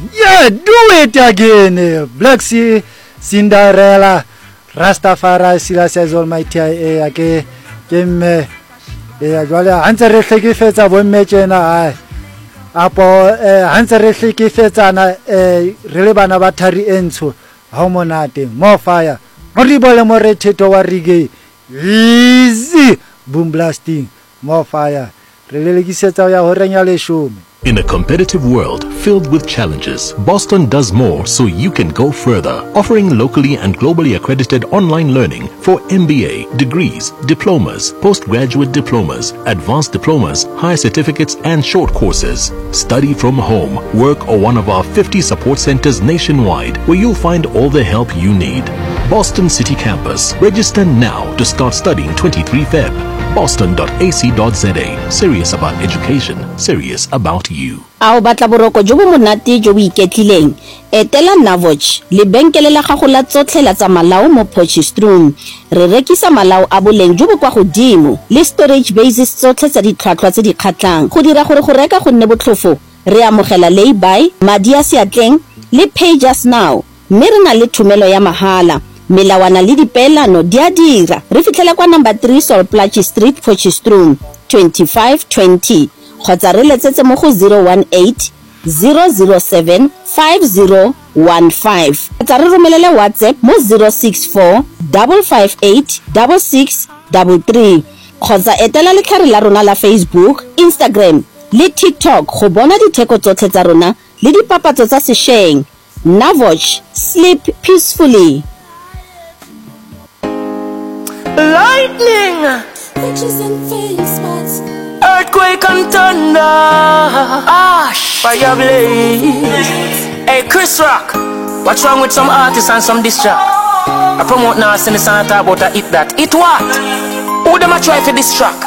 Yeah, do it again. Black Sea, Cinderella, Rastafari, Silas Almighty, ake me jwale hantse re hlekefetsa bo mmetjena apo hantse re hlekefetsana re le bana ba thari entsho ha monate mo fire re bole mo re theto wa reggae easy boom blasting mo fire re lelekisetsa ya ho renya leshome. In a competitive world filled with challenges, Boston does more so you can go further, offering locally and globally accredited online learning for MBA, degrees, diplomas, postgraduate diplomas, advanced diplomas, higher certificates, and short courses. Study from home, work or one of our 50 support centers nationwide where you'll find all the help you need. Boston City Campus. Register now to start studying 23 Feb. Boston.ac.za. Serious about education. Serious about you. A o batla boroko jo bo monate jo bo iketlileng etela Navoch lebenkele la gago la tsotlhe la tsa malao mo Potchefstroom. Re rekisa malao a boleng jo bo kwa godimo le storage bases tsotlhe tsa ditlhwatlhwa tse di kgatlang go dira gore go reka go nne botlhofo. Re amogela lay-by, madi a seatleng le pay just now. Mme re na le thomelo ya mahala. Melawana le dipeelano di a dira. Re fitlhela kwa number 3 Solplaatje Street, Potchefstroom 2520. Kgotsa re letsetse mo go 018 007 5015. Kgotsa re romelele WhatsApp mo 064 558 6633. Kgotsa etela letlhare la rona la Facebook, Instagram le TikTok go bona ditheko tsotlhe tsa rona le dipapatso tsa sesheng. Navoch, sleep peacefully. Lightning, Witches and fairy spots. earthquake and thunder, ash, fire blaze. Hey, Chris Rock, what's wrong with some artists and some diss track? I promote now, send the song talk about a hit that. It what? Who them a try for this track?